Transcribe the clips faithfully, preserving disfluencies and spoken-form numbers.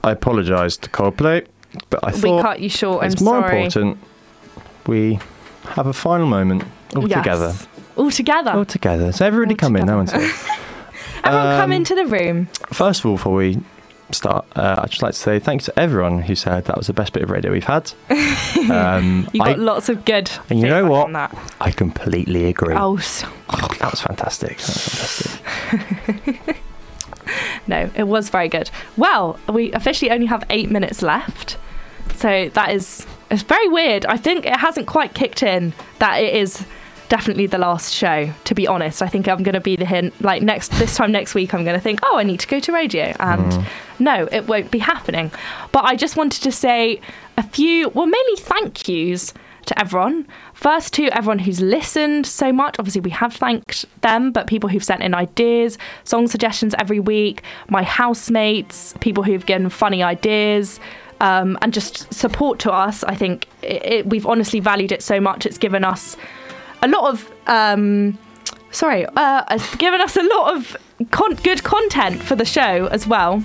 I apologise to Coldplay, but I thought we cut you short. it's I'm more sorry. important we have a final moment all yes. together. All together. All together. So everybody All come together. in, no one said. Everyone Um, come into the room. First of all, before we start, uh, I'd just like to say thanks to everyone who said that was the best bit of radio we've had. Um, You got I, lots of good. and you know feedback what? on that. I completely agree. Oh, so- That was fantastic. That was fantastic. no, it was very good. Well, we officially only have eight minutes left. So that is, it's very weird. I think it hasn't quite kicked in that it is definitely the last show, to be honest. I think I'm going to be the hint, like next, this time next week, I'm going to think, oh, I need to go to radio. And Mm. no, it won't be happening. But I just wanted to say a few, well, mainly thank yous to everyone. First to everyone who's listened so much. Obviously, we have thanked them, but people who've sent in ideas, song suggestions every week, my housemates, people who've given funny ideas, um, and just support to us. I think it, it, we've honestly valued it so much. It's given us a lot of, um, sorry, uh, it's given us a lot of con- good content for the show as well.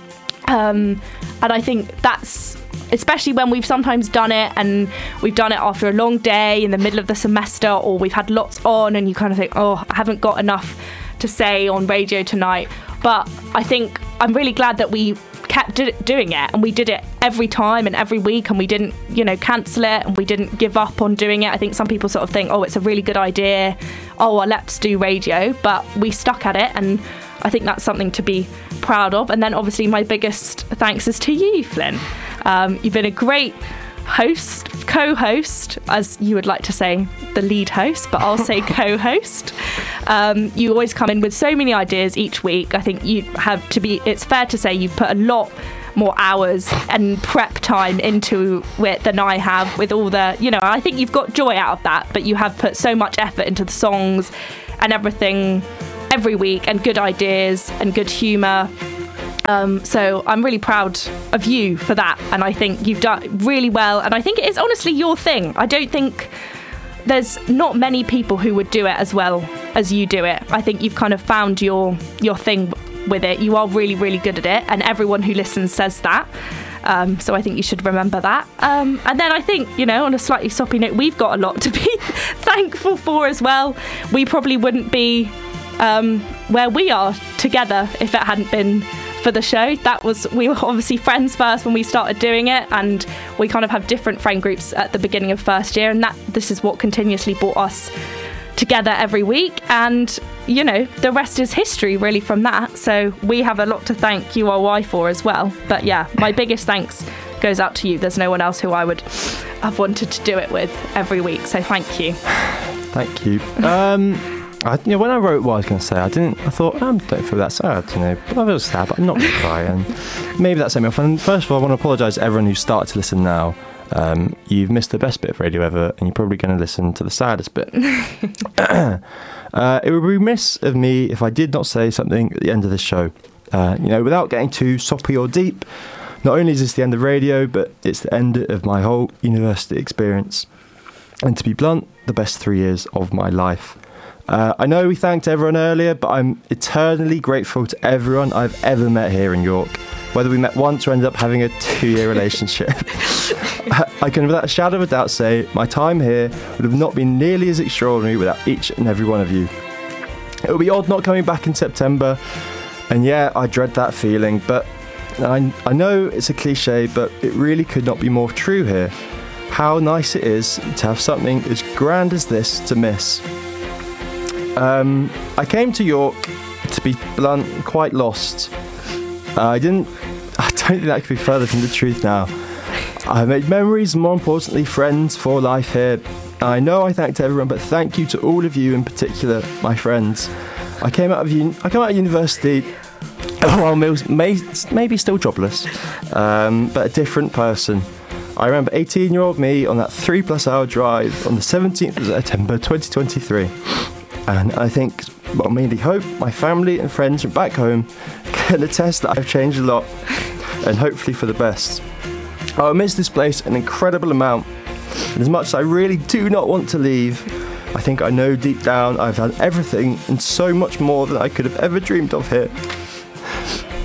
Um, and I think that's, especially when we've sometimes done it and we've done it after a long day in the middle of the semester, or we've had lots on and you kind of think, oh, I haven't got enough to say on radio tonight. But I think I'm really glad that we kept do- doing it, and we did it every time and every week, and we didn't, you know, cancel it, and we didn't give up on doing it. I think some people sort of think, oh, it's a really good idea, oh, well, let's do radio, but we stuck at it, and I think that's something to be proud of. And then obviously my biggest thanks is to you, Flynn. Um, you've been a great host, co-host, as you would like to say, the lead host, but I'll say co-host. Um, you always come in with so many ideas each week. I think you have to be, it's fair to say you've put a lot more hours and prep time into it than I have with all the, you know, I think you've got joy out of that, but you have put so much effort into the songs and everything every week, and good ideas and good humour. Um, so I'm really proud of you for that, and I think you've done really well, and I think it is honestly your thing. I don't think there's not many people who would do it as well as you do it. I think you've kind of found your your thing with it. You are really, really good at it, and everyone who listens says that. Um, so I think you should remember that. Um, and then I think, you know, on a slightly soppy note, we've got a lot to be thankful for as well. We probably wouldn't be um, where we are together if it hadn't been for the show. That was, we were obviously friends first when we started doing it, and we kind of have different friend groups at the beginning of first year, and that this is what continuously brought us together every week. And you know, the rest is history really from that. So we have a lot to thank U R Y for as well. But yeah, my biggest thanks goes out to you. There's no one else who I would have wanted to do it with every week, so thank you. Thank you. Um, I, you know, when I wrote what I was going to say, I didn't. I thought, I um, don't feel that sad, you know. But I feel sad, but I'm not going to cry, and maybe that set me off. And first of all, I want to apologise to everyone who started to listen now. Um, you've missed the best bit of radio ever, and you're probably going to listen to the saddest bit. uh, it would be remiss of me if I did not say something at the end of this show. Uh, you know, without getting too soppy or deep. Not only is this the end of radio, but it's the end of my whole university experience. And to be blunt, the best three years of my life. Uh, I know we thanked everyone earlier, but I'm eternally grateful to everyone I've ever met here in York. Whether we met once or ended up having a two-year relationship. I can without a shadow of a doubt say my time here would have not been nearly as extraordinary without each and every one of you. It will be odd not coming back in September, and yeah, I dread that feeling, but I, I know it's a cliche, but it really could not be more true here. How nice it is to have something as grand as this to miss. Um, I came to York, to be blunt, quite lost. Uh, I didn't, I don't think that could be further from the truth now. I made memories, more importantly, friends for life here. I know I thanked everyone, but thank you to all of you in particular, my friends. I came out of uni- I came out of university while may, maybe still jobless, um, but a different person. I remember eighteen-year-old me on that three-plus hour drive on the seventeenth of September twenty twenty-three. And I think, well, mainly hope my family and friends from back home can attest that I've changed a lot, and hopefully for the best. I'll miss this place an incredible amount, and as much as I really do not want to leave, I think I know deep down I've had everything and so much more than I could have ever dreamed of here.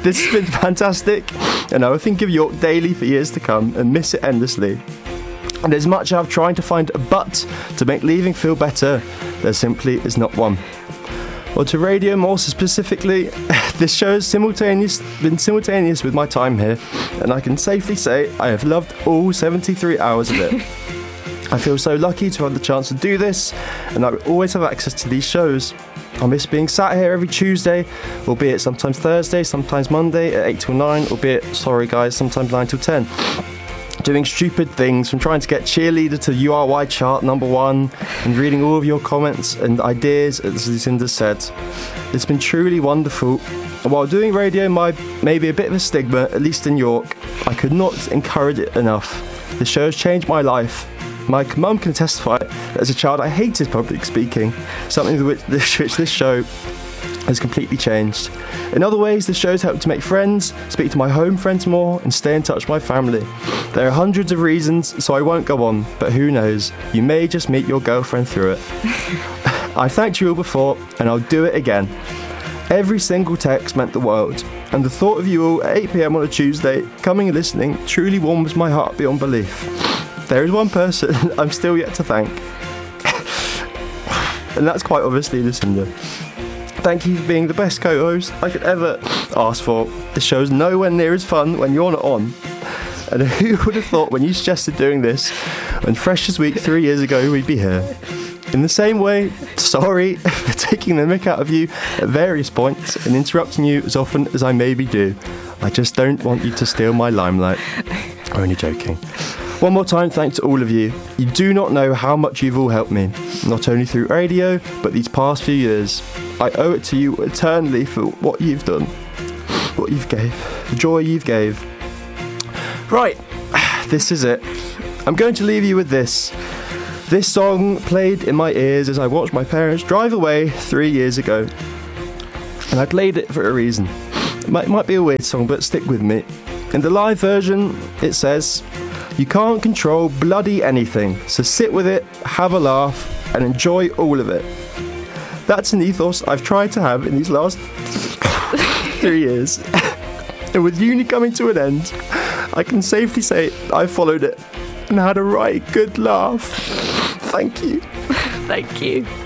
This has been fantastic, and I will think of York daily for years to come and miss it endlessly. And as much as I'm trying to find a but to make leaving feel better, there simply is not one. Or to radio more specifically, this show has simultaneous, been simultaneous with my time here, and I can safely say I have loved all seventy-three hours of it. I feel so lucky to have the chance to do this, and I will always have access to these shows. I miss being sat here every Tuesday, albeit sometimes Thursday, sometimes Monday at eight till nine, albeit, sorry guys, sometimes nine till ten. Doing stupid things, from trying to get cheerleader to U R Y chart number one, and reading all of your comments and ideas, as Lucinda said. It's been truly wonderful. And while doing radio might maybe a bit of a stigma, at least in York, I could not encourage it enough. The show has changed my life. My mum can testify that as a child I hated public speaking, something which this, which this show has completely changed. In other ways, the show's helped to make friends, speak to my home friends more, and stay in touch with my family. There are hundreds of reasons, so I won't go on, but who knows, you may just meet your girlfriend through it. I thanked you all before, and I'll do it again. Every single text meant the world, and the thought of you all at eight p.m. on a Tuesday, coming and listening, truly warms my heart beyond belief. There is one person I'm still yet to thank, and that's quite obviously Lucinda. Thank you for being the best co-host I could ever ask for. The show's nowhere near as fun when you're not on. And who would have thought when you suggested doing this, when Freshers Week three years ago we'd be here. In the same way, sorry for taking the mick out of you at various points and interrupting you as often as I maybe do. I just don't want you to steal my limelight. Only joking. One more time, thanks to all of you. You do not know how much you've all helped me, not only through radio, but these past few years. I owe it to you eternally for what you've done, what you've gave, the joy you've gave. Right, this is it. I'm going to leave you with this. This song played in my ears as I watched my parents drive away three years ago. And I played it for a reason. It might, it might be a weird song, but stick with me. In the live version, it says, "You can't control bloody anything, so sit with it, have a laugh, and enjoy all of it." That's an ethos I've tried to have in these last three years. And with uni coming to an end, I can safely say I followed it and had a right good laugh. Thank you. Thank you.